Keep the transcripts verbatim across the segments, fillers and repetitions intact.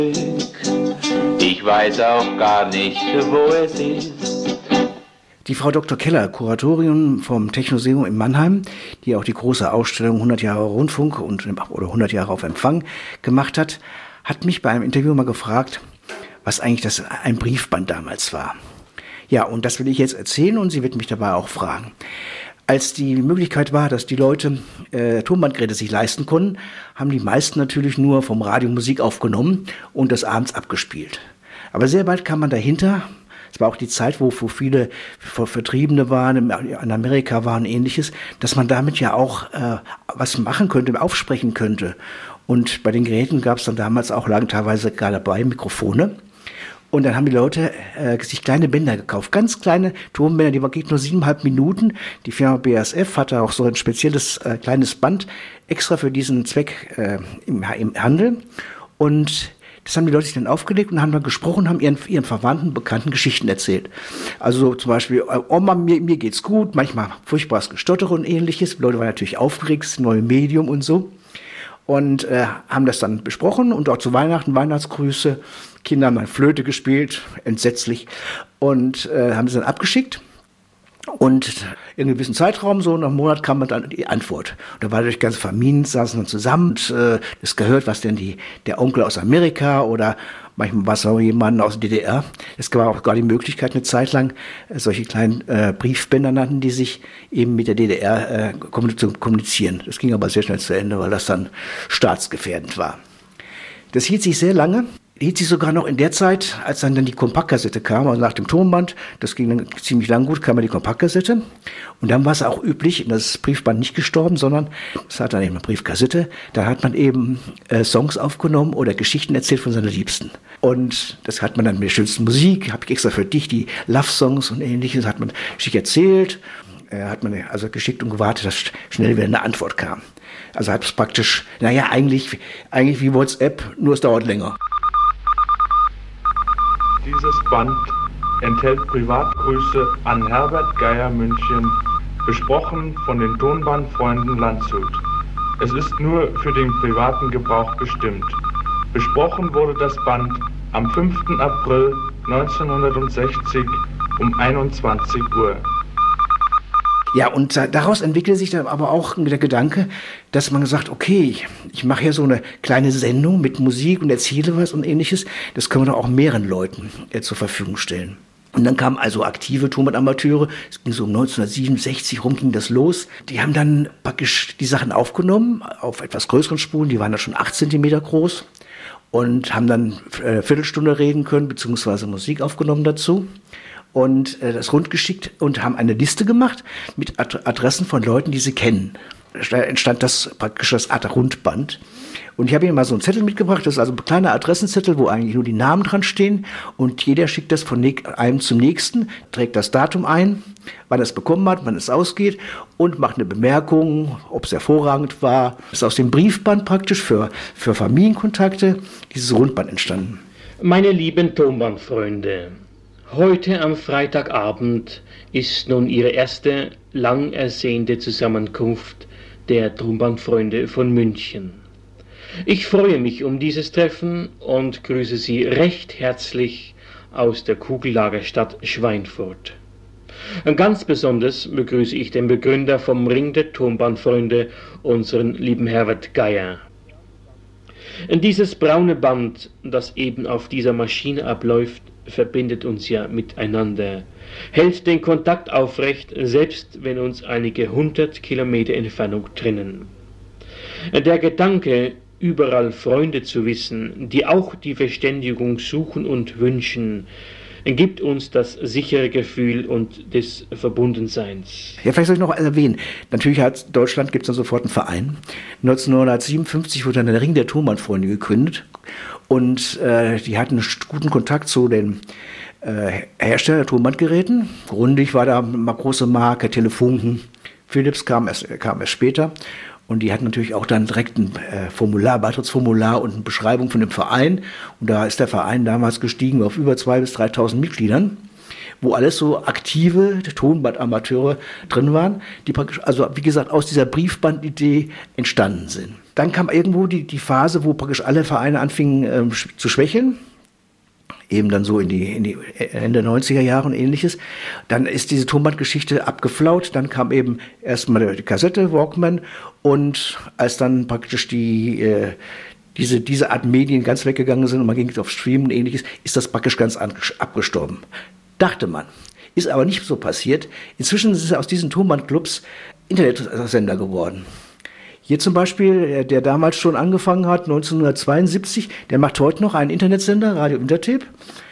Ich weiß auch gar nicht, wo es ist. Die Frau Doktor Keller, Kuratorin vom Technoseum in Mannheim, die auch die große Ausstellung hundert Jahre Rundfunk und, oder hundert Jahre auf Empfang gemacht hat, hat mich bei einem Interview mal gefragt, was eigentlich das ein Briefband damals war. Ja, und das will ich jetzt erzählen und sie wird mich dabei auch fragen. Als die Möglichkeit war, dass die Leute äh, Tonbandgeräte sich leisten konnten, haben die meisten natürlich nur vom Radio Musik aufgenommen und das abends abgespielt. Aber sehr bald kam man dahinter. Es war auch die Zeit, wo, wo viele Vertriebene waren, in Amerika waren ähnliches, dass man damit ja auch äh, was machen könnte, aufsprechen könnte. Und bei den Geräten gab es dann damals auch, lagen teilweise gerade dabei Mikrofone. Und dann haben die Leute äh, sich kleine Bänder gekauft, ganz kleine Tonbänder, die waren nur siebeneinhalb Minuten. Die Firma B A S F hatte auch so ein spezielles äh, kleines Band extra für diesen Zweck äh, im, im Handel. Und das haben die Leute sich dann aufgelegt und haben dann gesprochen, haben ihren, ihren Verwandten, Bekannten Geschichten erzählt. Also zum Beispiel, Oma, mir, mir geht's gut, manchmal furchtbares Gestottere und ähnliches. Die Leute waren natürlich aufgeregt, das neue Medium und so. Und äh, haben das dann besprochen und auch zu Weihnachten, Weihnachtsgrüße. Kinder haben dann Flöte gespielt, entsetzlich. Und äh, haben sie dann abgeschickt. Und in einem gewissen Zeitraum, so nach einem Monat, kam dann die Antwort. Und da war durch ganze Familien, saßen dann zusammen und äh, das gehört, was denn die, der Onkel aus Amerika oder manchmal war es auch jemand aus der D D R. Es war auch gar die Möglichkeit, eine Zeit lang äh, solche kleinen äh, Briefbänder nannten, die sich eben mit der D D R äh, kommunizieren. Das ging aber sehr schnell zu Ende, weil das dann staatsgefährdend war. Das hielt sich sehr lange. Hielt sich sogar noch in der Zeit, als dann, dann die Kompaktkassette kam, also nach dem Tonband, das ging dann ziemlich lang gut, kam dann die Kompaktkassette. Und dann war es auch üblich, und das Briefband nicht gestorben, sondern es hat dann eben eine Briefkassette, da hat man eben äh, Songs aufgenommen oder Geschichten erzählt von seiner Liebsten. Und das hat man dann mit der schönsten Musik, habe ich extra für dich die Love-Songs und ähnliches, hat man schick erzählt, äh, hat man also geschickt und gewartet, dass schnell wieder eine Antwort kam. Also hat es praktisch, naja, eigentlich, eigentlich wie WhatsApp, nur es dauert länger. Dieses Band enthält Privatgrüße an Herbert Geier München, besprochen von den Tonbandfreunden Landshut. Es ist nur für den privaten Gebrauch bestimmt. Besprochen wurde das Band am fünften April neunzehnhundertsechzig um einundzwanzig Uhr. Ja, und daraus entwickelte sich dann aber auch der Gedanke, dass man gesagt, okay, ich mache hier so eine kleine Sendung mit Musik und erzähle was und ähnliches. Das können wir doch auch mehreren Leuten äh, zur Verfügung stellen. Und dann kamen also aktive Tonbandamateure, es ging so um neunzehnhundertsiebenundsechzig rum, ging das los. Die haben dann praktisch die Sachen aufgenommen auf etwas größeren Spulen, die waren dann schon acht Zentimeter groß und haben dann äh, Viertelstunde reden können, beziehungsweise Musik aufgenommen dazu. Und äh, das rundgeschickt und haben eine Liste gemacht mit Ad- Adressen von Leuten, die sie kennen. Da entstand das praktisch das Art Rundband. Und ich habe hier mal so einen Zettel mitgebracht, das ist also ein kleiner Adressenzettel, wo eigentlich nur die Namen dran stehen. Und jeder schickt das von ne- einem zum nächsten, trägt das Datum ein, wann er es bekommen hat, wann es ausgeht und macht eine Bemerkung, ob es hervorragend war. Das ist aus dem Briefband praktisch für, für Familienkontakte dieses Rundband entstanden. Meine lieben Tonbandfreunde, heute am Freitagabend ist nun Ihre erste lang ersehnte Zusammenkunft der Tonbandfreunde von München. Ich freue mich um dieses Treffen und grüße Sie recht herzlich aus der Kugellagerstadt Schweinfurt. Ganz besonders begrüße ich den Begründer vom Ring der Tonbandfreunde, unseren lieben Herbert Geier. Dieses braune Band, das eben auf dieser Maschine abläuft, verbindet uns ja miteinander, hält den Kontakt aufrecht, selbst wenn uns einige hundert Kilometer Entfernung trennen. Der Gedanke, überall Freunde zu wissen, die auch die Verständigung suchen und wünschen, gibt uns das sichere Gefühl und des Verbundenseins. Ja, vielleicht soll ich noch erwähnen, natürlich hat Deutschland gibt es dann sofort einen Verein. neunzehnhundertsiebenundfünfzig wurde dann der Ring der Tonbandfreunde gegründet und äh, die hatten einen guten Kontakt zu den äh, Herstellern der Tonbandgeräten. Grundig war da eine große Marke, Telefunken, Philips kam erst, kam erst später. Und die hatten natürlich auch dann direkt ein äh, Formular, Beitrittsformular und eine Beschreibung von dem Verein. Und da ist der Verein damals gestiegen auf über zweitausend bis dreitausend Mitgliedern. wo alles so aktive Tonbandamateure drin waren, die praktisch, also wie gesagt, aus dieser Briefbandidee entstanden sind. Dann kam irgendwo die, die Phase, wo praktisch alle Vereine anfingen ähm, zu schwächeln. Eben dann so in die, in die Ende neunziger Jahre und ähnliches. Dann ist diese Tonbandgeschichte abgeflaut. Dann kam eben erstmal die Kassette, Walkman. Und als dann praktisch die, äh, diese, diese Art Medien ganz weggegangen sind und man ging auf Streamen und ähnliches, ist das praktisch ganz abgestorben. Dachte man. Ist aber nicht so passiert. Inzwischen sind aus diesen Tonbandclubs Internetsender geworden. Hier zum Beispiel, der damals schon angefangen hat, neunzehnhundertzweiundsiebzig, der macht heute noch einen Internetsender, Radio Intertape.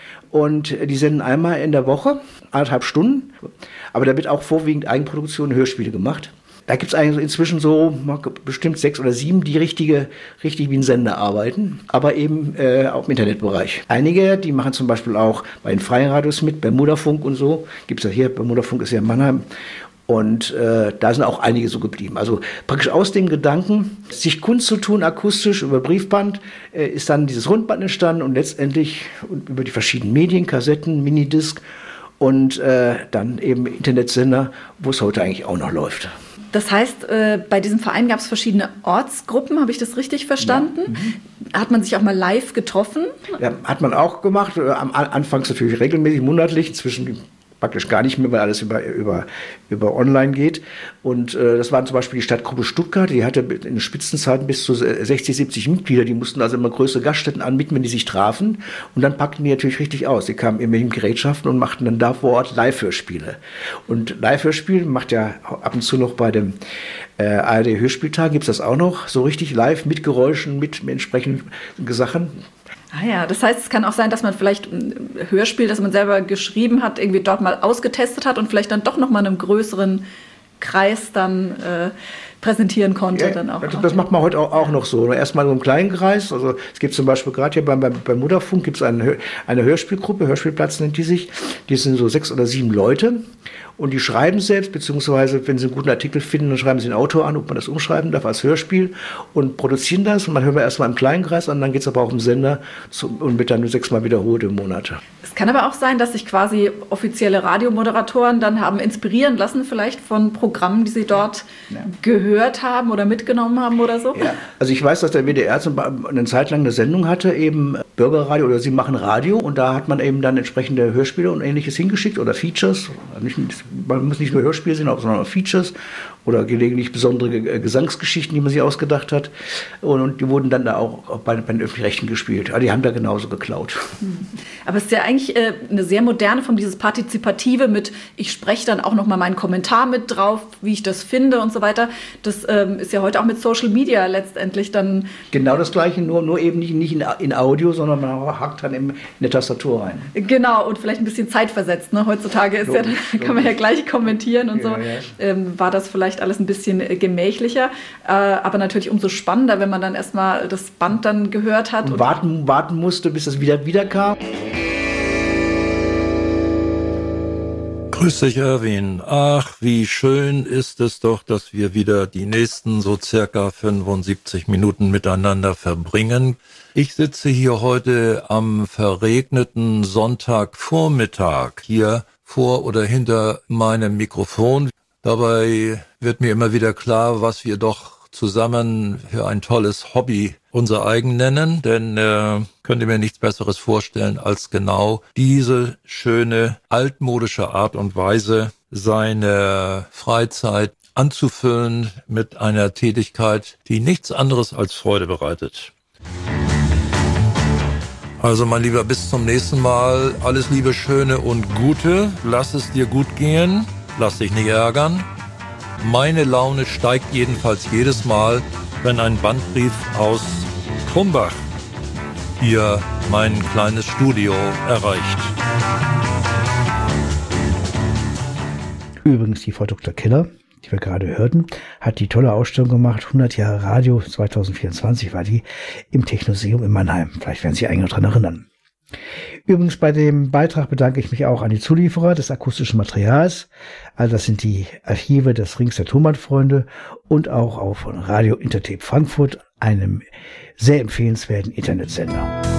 Und die senden einmal in der Woche, anderthalb Stunden. Aber da wird auch vorwiegend Eigenproduktion, Hörspiele gemacht. Da gibt es eigentlich inzwischen so bestimmt sechs oder sieben, die richtige, richtig wie ein Sender arbeiten, aber eben äh, auch im Internetbereich. Einige, die machen zum Beispiel auch bei den freien Radios mit, Bermudafunk und so. Gibt es ja hier, Bermudafunk ist ja in Mannheim. Und äh, da sind auch einige so geblieben. Also praktisch aus dem Gedanken, sich kundzutun, akustisch über Briefband, äh, ist dann dieses Rundband entstanden und letztendlich über die verschiedenen Medien, Kassetten, Minidisc und äh, dann eben Internetsender, wo es heute eigentlich auch noch läuft. Das heißt, äh, bei diesem Verein gab es verschiedene Ortsgruppen, habe ich das richtig verstanden? Ja. Mhm. Hat man sich auch mal live getroffen? Ja, hat man auch gemacht. Am Anfangs natürlich regelmäßig, monatlich, inzwischen praktisch gar nicht mehr, weil alles über, über, über online geht. Und äh, das waren zum Beispiel die Stadtgruppe Stuttgart, die hatte in den Spitzenzeiten bis zu sechzig, siebzig Mitglieder, die mussten also immer größere Gaststätten anbieten, wenn die sich trafen. Und dann packten die natürlich richtig aus. Die kamen immer in Gerätschaften und machten dann da vor Ort Live-Hörspiele. Und Live-Hörspiel macht ja ab und zu noch bei dem äh, A R D-Hörspieltag, gibt es das auch noch, so richtig live mit Geräuschen, mit, mit entsprechenden Sachen. Ah ja, das heißt, es kann auch sein, dass man vielleicht ein Hörspiel, das man selber geschrieben hat, irgendwie dort mal ausgetestet hat und vielleicht dann doch noch mal in einem größeren Kreis dann äh, präsentieren konnte. Ja, dann auch. Das, das macht man heute auch, auch noch so. Erstmal so einen kleinen Kreis. Also es gibt zum Beispiel gerade hier beim, beim, beim Mutterfunk gibt es eine, eine Hörspielgruppe, Hörspielplatz nennt die sich. Die sind so sechs oder sieben Leute. Und die schreiben selbst, beziehungsweise wenn sie einen guten Artikel finden, dann schreiben sie den Autor an, ob man das umschreiben darf als Hörspiel und produzieren das. Und man hört erstmal im kleinen Kreis an, dann geht es aber auch im Sender zu, und wird dann sechsmal wiederholt im Monat. Es kann aber auch sein, dass sich quasi offizielle Radiomoderatoren dann haben inspirieren lassen, vielleicht von Programmen, die sie dort ja. gehört haben oder mitgenommen haben oder so. Ja. Also ich weiß, dass der W D R eine Zeit lang eine Sendung hatte, eben Bürgerradio oder Sie machen Radio. Und da hat man eben dann entsprechende Hörspiele und Ähnliches hingeschickt oder Features. Nicht, man muss nicht nur Hörspiele sehen, sondern auch Features oder gelegentlich besondere Gesangsgeschichten, die man sich ausgedacht hat. Und, und die wurden dann da auch bei, bei den Öffentlich-Rechtlichen gespielt. Aber die haben da genauso geklaut. Aber es ist ja eigentlich äh, eine sehr moderne Form, dieses Partizipative mit, ich spreche dann auch noch mal meinen Kommentar mit drauf, wie ich das finde und so weiter. Das ähm, ist ja heute auch mit Social Media letztendlich dann... Genau das Gleiche, nur, nur eben nicht, nicht in, in Audio, sondern man hackt dann in, in der Tastatur rein. Genau, und vielleicht ein bisschen zeitversetzt. Ne? Heutzutage ist logisch, ja, kann man ja gleich kommentieren und ja, so. Ja. Ähm, war das vielleicht alles ein bisschen gemächlicher, äh, aber natürlich umso spannender, wenn man dann erstmal das Band dann gehört hat. Und, und warten, warten musste, bis es wieder wieder kam. Grüß dich, Erwin. Ach, wie schön ist es doch, dass wir wieder die nächsten so circa fünfundsiebzig Minuten miteinander verbringen. Ich sitze hier heute am verregneten Sonntagvormittag hier vor oder hinter meinem Mikrofon. Dabei wird mir immer wieder klar, was wir doch zusammen für ein tolles Hobby unser eigen nennen, denn äh, könnt ihr mir nichts Besseres vorstellen, als genau diese schöne altmodische Art und Weise, seine Freizeit anzufüllen mit einer Tätigkeit, die nichts anderes als Freude bereitet. Also mein Lieber, bis zum nächsten Mal. Alles Liebe, Schöne und Gute. Lass es dir gut gehen. Lass dich nicht ärgern. Meine Laune steigt jedenfalls jedes Mal, wenn ein Bandbrief aus Krumbach hier mein kleines Studio erreicht. Übrigens, die Frau Doktor Keller, die wir gerade hörten, hat die tolle Ausstellung gemacht, hundert Jahre Radio, zwanzig vierundzwanzig war die, im Technoseum in Mannheim. Vielleicht werden Sie sich eigentlich noch daran erinnern. Übrigens, bei dem Beitrag bedanke ich mich auch an die Zulieferer des akustischen Materials. Also das sind die Archive des Rings der Tonbandfreunde und auch auf Radio Intertape Frankfurt, einem sehr empfehlenswerten Internetsender.